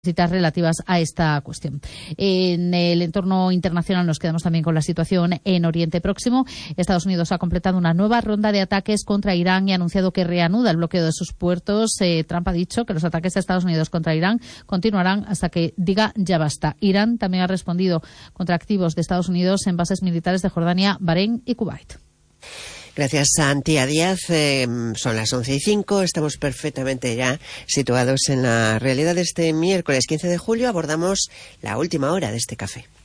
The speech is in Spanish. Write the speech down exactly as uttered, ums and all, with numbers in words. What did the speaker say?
citas relativas a esta cuestión. En el entorno internacional nos quedamos también con la situación en Oriente Próximo. Estados Unidos ha completado una nueva ronda de ataques contra Irán y ha anunciado que reanuda el bloqueo de sus puertos. Eh, Trump ha dicho que los ataques de Estados Unidos contra Irán continuarán hasta que diga ya basta. Irán también ha respondido contra activos de Estados Unidos en bases militares de Jordania, Bahrein y Kuwait. Gracias, Antía Díaz. Eh, son las once y cinco. Estamos perfectamente ya situados en la realidad de este miércoles quince de julio. Abordamos la última hora de este café.